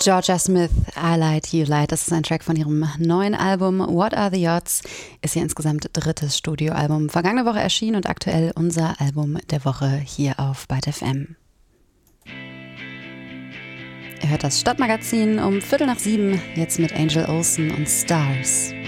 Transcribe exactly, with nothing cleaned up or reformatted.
Georgia Smith, I Lied, You Lied. Das ist ein Track von ihrem neuen Album What Are the Odds? Ist ihr insgesamt drittes Studioalbum. Vergangene Woche erschienen und aktuell unser Album der Woche hier auf Byte F M. Ihr hört das Stadtmagazin um Viertel nach sieben, jetzt mit Angel Olsen und Stars.